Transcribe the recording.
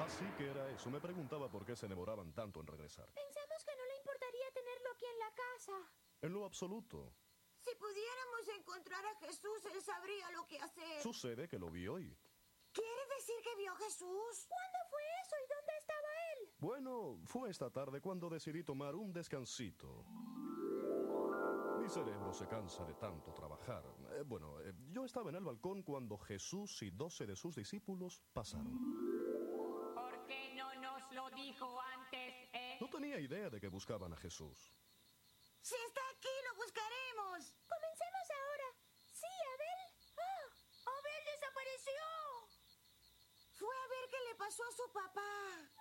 Así que era eso. Me preguntaba por qué se demoraban tanto en regresar. Pensamos que no le importaría tenerlo aquí en la casa. En lo absoluto. Si pudiéramos encontrar a Jesús, él sabría lo que hacer. Sucede que lo vi hoy. ¿Quiere decir que vio a Jesús? ¿Cuándo fue eso y dónde estaba él? Bueno, fue esta tarde cuando decidí tomar un descansito. Mi cerebro se cansa de tanto trabajar. Yo estaba en el balcón cuando Jesús y 12 de sus discípulos pasaron. ¿Por qué no nos lo dijo antes, No tenía idea de que buscaban a Jesús. Si está aquí, lo buscaremos. Comencemos ahora. Sí, Abel. ¡Abel desapareció! Fue a ver qué le pasó a su papá.